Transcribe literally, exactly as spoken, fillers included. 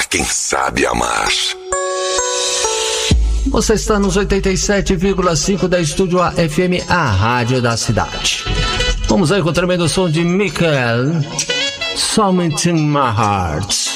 quem sabe amar. Você está nos oitenta e sete vírgula cinco da Estúdio A F M, a rádio da cidade. Vamos aí com o tremendo som de Michael, Something in My Heart.